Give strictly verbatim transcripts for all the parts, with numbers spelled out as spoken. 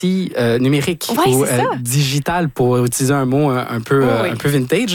Euh, numérique ouais, ou euh, digital, pour utiliser un mot un, un, peu, oh, oui. un peu vintage.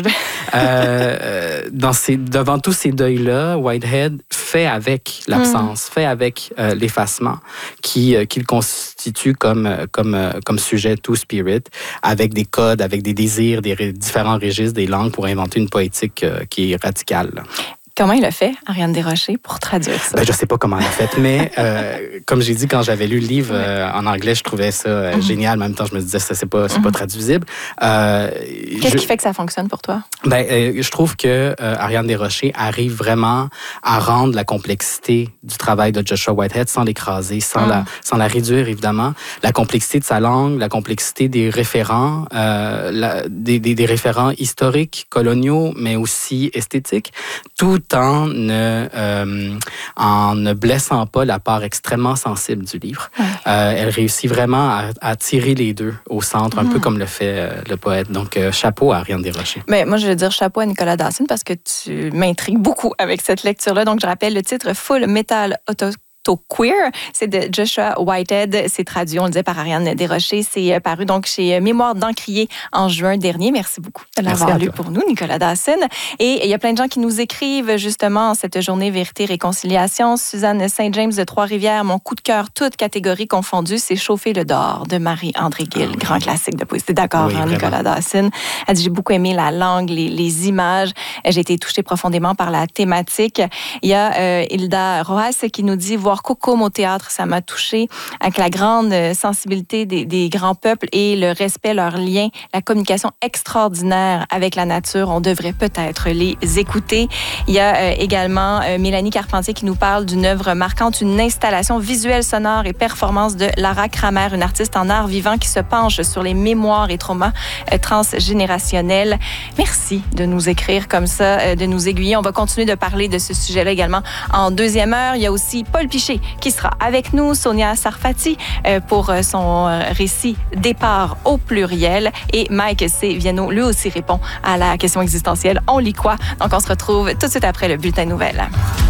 euh, dans ces, devant tous ces deuils-là, Whitehead fait avec l'absence, mm. fait avec euh, l'effacement qui, euh, qu'il constitue comme, comme, comme sujet to spirit, avec des codes, avec des désirs, des ré- différents registres, des langues pour inventer une poétique euh, qui est radicale. Là. Comment il a fait, Ariane Desrochers, pour traduire ça? Ben, je ne sais pas comment elle a fait, mais euh, comme j'ai dit, quand j'avais lu le livre euh, en anglais, je trouvais ça euh, mm-hmm. génial. En même temps, je me disais, ça, c'est pas, c'est mm-hmm. pas traduisible. Euh, Qu'est-ce je... qui fait que ça fonctionne pour toi? Ben, euh, je trouve que euh, Ariane Desrochers arrive vraiment à rendre la complexité du travail de Joshua Whitehead sans l'écraser, sans, mm. la, sans la réduire, évidemment. La complexité de sa langue, la complexité des référents, euh, la, des, des, des référents historiques, coloniaux, mais aussi esthétiques, tout en ne, euh, en ne blessant pas la part extrêmement sensible du livre. Ouais. Euh, elle réussit vraiment à, à tirer les deux au centre, un mm. peu comme le fait euh, le poète. Donc, euh, chapeau à Ariane Desrochers. Mais moi, je veux dire chapeau à Nicolas Dawson parce que tu m'intrigues beaucoup avec cette lecture-là. Donc, je rappelle le titre Full Metal Auto. Queer, c'est de Joshua Whitehead, c'est traduit, on le disait, par Ariane Desrochers, c'est paru donc chez Mémoire d'Encrier en juin dernier. Merci beaucoup de l'avoir lu pour nous, Nicolas Dawson. Et il y a plein de gens qui nous écrivent justement en cette journée Vérité-Réconciliation. Suzanne Saint-James de Trois-Rivières, mon coup de cœur, toutes catégories confondues, c'est Chauffer le dehors de Marie-André Gill, ah, grand oui. classique de poésie. T'es d'accord, oui, hein, Nicolas Dawson? Elle dit, j'ai beaucoup aimé la langue, les, les images. J'ai été touchée profondément par la thématique. Il y a euh, Hilda Rojas qui nous dit, voir Cocom au théâtre, ça m'a touchée avec la grande sensibilité des, des grands peuples et le respect, leur lien, la communication extraordinaire avec la nature. On devrait peut-être les écouter. Il y a euh, également euh, Mélanie Carpentier qui nous parle d'une œuvre marquante, une installation visuelle, sonore et performance de Lara Kramer, une artiste en art vivant qui se penche sur les mémoires et traumas euh, transgénérationnels. Merci de nous écrire comme ça, euh, de nous aiguiller. On va continuer de parler de ce sujet-là également en deuxième heure. Il y a aussi Paul Piché qui sera avec nous, Sonia Sarfati euh, pour son euh, récit Départ au pluriel et Mike C. Viano lui aussi répond à la question existentielle. On lit quoi? Donc on se retrouve tout de suite après le bulletin de nouvelles.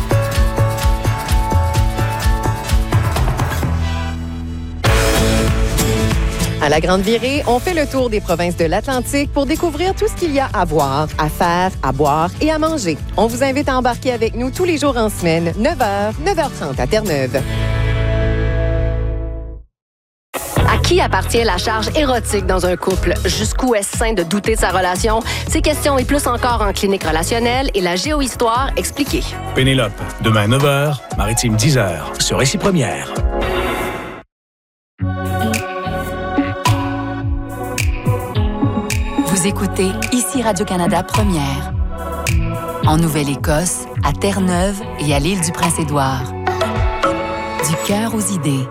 À la Grande Virée, on fait le tour des provinces de l'Atlantique pour découvrir tout ce qu'il y a à voir, à faire, à boire et à manger. On vous invite à embarquer avec nous tous les jours en semaine, neuf heures, neuf heures trente à Terre-Neuve. À qui appartient la charge érotique dans un couple? Jusqu'où est-ce sain de douter de sa relation? Ces questions et plus encore en clinique relationnelle et la géohistoire expliquée. Pénélope, demain neuf heures, Maritime dix heures, sur Récit Première. Vous écoutez ici Radio-Canada Première. En Nouvelle-Écosse, à Terre-Neuve et à l'île du Prince-Édouard. Du cœur aux idées.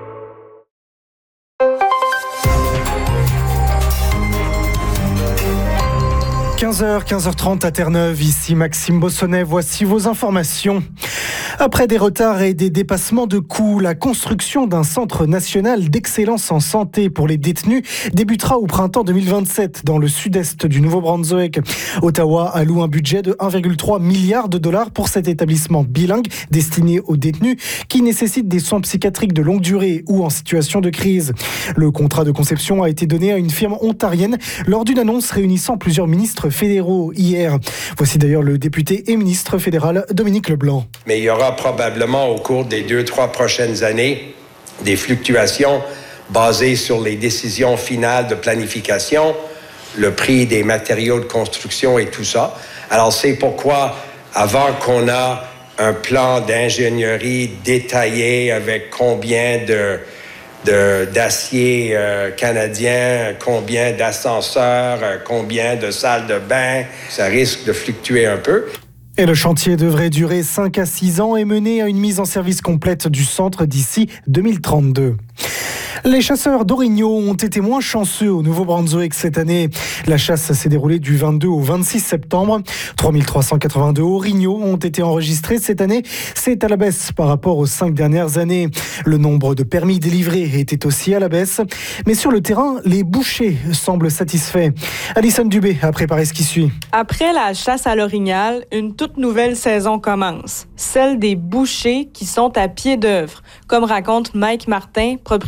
quinze heures, quinze heures trente à Terre-Neuve, ici Maxime Bossonnet, voici vos informations. Après des retards et des dépassements de coûts, la construction d'un centre national d'excellence en santé pour les détenus débutera au printemps deux mille vingt-sept dans le sud-est du Nouveau-Brunswick. Ottawa alloue un budget de un virgule trois milliard de dollars pour cet établissement bilingue destiné aux détenus qui nécessitent des soins psychiatriques de longue durée ou en situation de crise. Le contrat de conception a été donné à une firme ontarienne lors d'une annonce réunissant plusieurs ministres fédéraux hier. Voici d'ailleurs le député et ministre fédéral Dominique Leblanc. Mais il y aura probablement au cours des deux, trois prochaines années des fluctuations basées sur les décisions finales de planification, le prix des matériaux de construction et tout ça. Alors c'est pourquoi, avant qu'on a un plan d'ingénierie détaillé avec combien de, de, d'acier euh, canadien, combien d'ascenseurs, euh, combien de salles de bain, ça risque de fluctuer un peu. Et le chantier devrait durer cinq à six ans et mener à une mise en service complète du centre d'ici deux mille trente-deux. Les chasseurs d'orignaux ont été moins chanceux au Nouveau-Brunswick cette année. La chasse s'est déroulée du vingt-deux au vingt-six septembre. trois mille trois cent quatre-vingt-deux orignaux ont été enregistrés cette année. C'est à la baisse par rapport aux cinq dernières années. Le nombre de permis délivrés était aussi à la baisse. Mais sur le terrain, les bouchers semblent satisfaits. Alison Dubé a préparé ce qui suit. Après la chasse à l'orignal, une toute nouvelle saison commence. Celle des bouchers qui sont à pied d'œuvre, comme raconte Mike Martin, propriétaire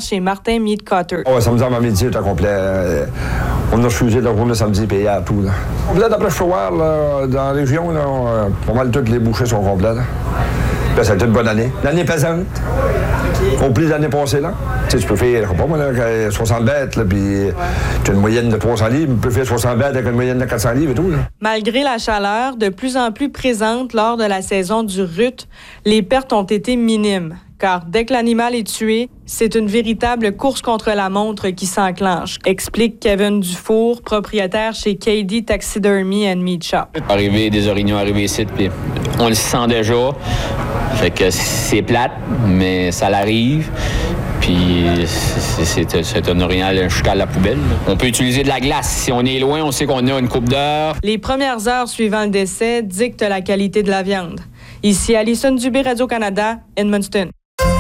chez Martin Meat Cutter. Oh, samedi à midi, c'était complet. Euh, on a refusé la journée samedi et hier, tout. Là. Complet d'après Chouard, là, dans la région, là, euh, pas mal toutes les bouchées sont complètes. Là, ça a été une bonne année. L'année pesante. Au plus de l'année passée, là. Tu sais, tu peux faire, je sais pas moi, là, soixante bêtes, là, puis tu as une moyenne de trois cents livres, tu peux faire soixante bêtes avec une moyenne de quatre cents livres et tout, là. Malgré la chaleur de plus en plus présente lors de la saison du rut, les pertes ont été minimes. Car dès que l'animal est tué, c'est une véritable course contre la montre qui s'enclenche, explique Kevin Dufour, propriétaire chez K D Taxidermy and Meat Shop. Arrivé, des orignaux arrivés ici, puis on le sent déjà. Fait que c'est plate, mais ça l'arrive. Puis c'est, c'est, c'est un orignal jusqu'à la poubelle. On peut utiliser de la glace. Si on est loin, on sait qu'on a une coupe d'heure. Les premières heures suivant le décès dictent la qualité de la viande. Ici Alison Dubé, Radio-Canada, Edmundston.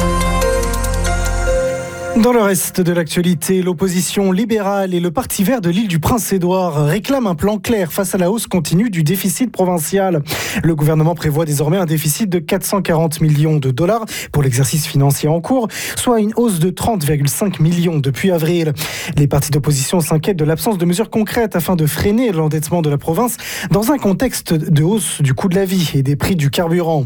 Dans le reste de l'actualité, l'opposition libérale et le Parti vert de l'île du Prince-Édouard réclament un plan clair face à la hausse continue du déficit provincial. Le gouvernement prévoit désormais un déficit de quatre cent quarante millions de dollars pour l'exercice financier en cours, soit une hausse de trente virgule cinq millions depuis avril. Les partis d'opposition s'inquiètent de l'absence de mesures concrètes afin de freiner l'endettement de la province dans un contexte de hausse du coût de la vie et des prix du carburant.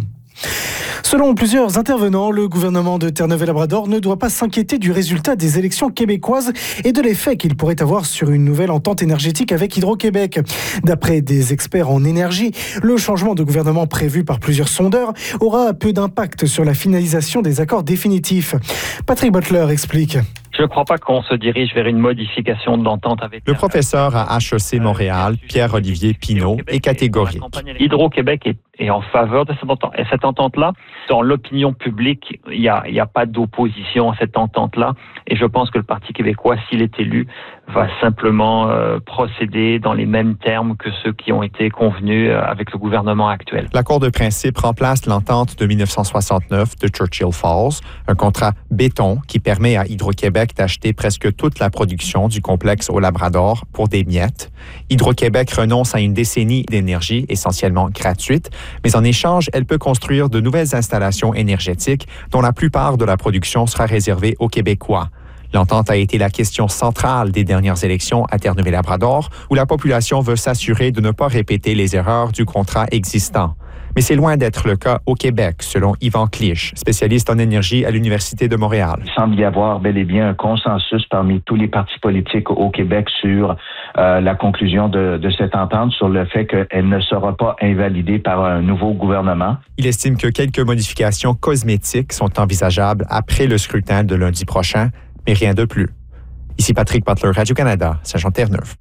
Selon plusieurs intervenants, le gouvernement de Terre-Neuve-et-Labrador ne doit pas s'inquiéter du résultat des élections québécoises et de l'effet qu'il pourrait avoir sur une nouvelle entente énergétique avec Hydro-Québec. D'après des experts en énergie, le changement de gouvernement prévu par plusieurs sondeurs aura peu d'impact sur la finalisation des accords définitifs. Patrick Butler explique. Je ne crois pas qu'on se dirige vers une modification de l'entente avec... Le professeur à H E C Montréal, Pierre-Olivier Pinault, est catégorique. Hydro-Québec est, est en faveur de cette entente. Et cette entente-là, dans l'opinion publique, il n'y a, y a pas d'opposition à cette entente-là. Et je pense que le Parti québécois, s'il est élu, va simplement euh, procéder dans les mêmes termes que ceux qui ont été convenus euh, avec le gouvernement actuel. L'accord de principe remplace l'entente de dix-neuf cent soixante-neuf de Churchill Falls, un contrat béton qui permet à Hydro-Québec d'acheter presque toute la production du complexe au Labrador pour des miettes. Hydro-Québec renonce à une décennie d'énergie essentiellement gratuite, mais en échange, elle peut construire de nouvelles installations énergétiques dont la plupart de la production sera réservée aux Québécois. L'entente a été la question centrale des dernières élections à Terre-Neuve-et-Labrador, où la population veut s'assurer de ne pas répéter les erreurs du contrat existant. Mais c'est loin d'être le cas au Québec, selon Yvan Clich, spécialiste en énergie à l'Université de Montréal. Il semble y avoir bel et bien un consensus parmi tous les partis politiques au Québec sur euh, la conclusion de, de cette entente, sur le fait qu'elle ne sera pas invalidée par un nouveau gouvernement. Il estime que quelques modifications cosmétiques sont envisageables après le scrutin de lundi prochain, mais rien de plus. Ici Patrick Butler, Radio-Canada, Saint-Jean-Terre-Neuve.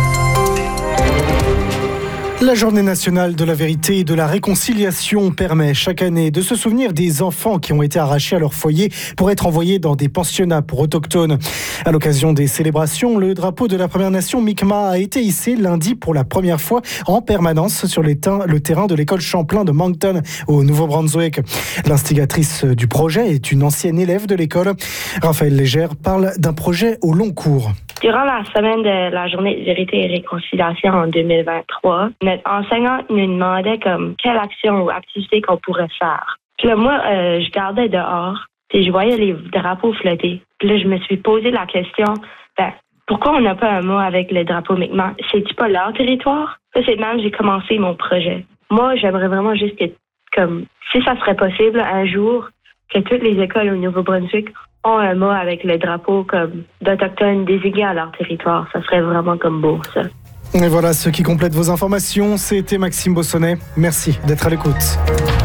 La Journée nationale de la vérité et de la réconciliation permet chaque année de se souvenir des enfants qui ont été arrachés à leur foyer pour être envoyés dans des pensionnats pour autochtones. À l'occasion des célébrations, le drapeau de la Première Nation Mi'kmaq a été hissé lundi pour la première fois en permanence sur les te- le terrain de l'école Champlain de Moncton au Nouveau-Brunswick. L'instigatrice du projet est une ancienne élève de l'école. Raphaël Légère parle d'un projet au long cours. Durant la semaine de la Journée de vérité et réconciliation en deux mille vingt-trois, notre enseignant nous demandait comme quelle action ou activité qu'on pourrait faire. Puis là, moi, euh, je gardais dehors, puis je voyais les drapeaux flotter. Puis là, je me suis posé la question, ben, pourquoi on n'a pas un mot avec le drapeau Mi'kmaq? C'est-tu pas leur territoire? Ça, c'est même, j'ai commencé mon projet. Moi, j'aimerais vraiment juste que, comme, si ça serait possible, un jour, que toutes les écoles au Nouveau-Brunswick ont un mot avec le drapeau comme d'Autochtones désignés à leur territoire. Ça serait vraiment comme beau, ça. Et voilà ce qui complète vos informations. C'était Maxime Bossonnet. Merci d'être à l'écoute.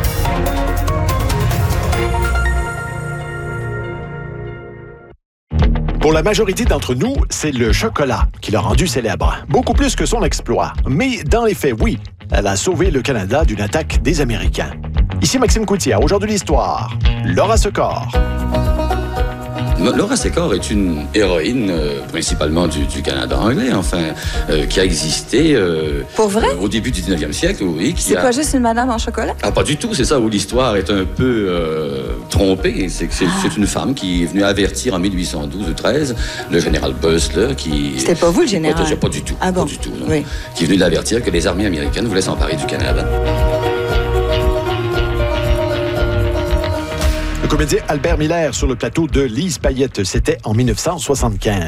Pour la majorité d'entre nous, c'est le chocolat qui l'a rendu célèbre. Beaucoup plus que son exploit. Mais dans les faits, oui, elle a sauvé le Canada d'une attaque des Américains. Ici Maxime Coutière. Aujourd'hui, l'histoire. Laura Secor. Laura Secor est une héroïne, euh, principalement du, du Canada anglais, enfin, euh, qui a existé euh, Pour vrai? euh, au début du dix-neuvième siècle, oui. C'est a... pas juste une madame en chocolat? Ah, pas du tout, c'est ça où l'histoire est un peu euh, trompée. C'est que c'est, ah. c'est une femme qui est venue avertir en mille huit cent douze ou treize le général Butler qui... C'était pas vous le général? Pas, pas du tout, ah bon? pas du tout, non. Oui. Qui est venu l'avertir que les armées américaines voulaient s'emparer du Canada. Le comédien Albert Miller sur le plateau de Lise Payette, c'était en mille neuf cent soixante-quinze.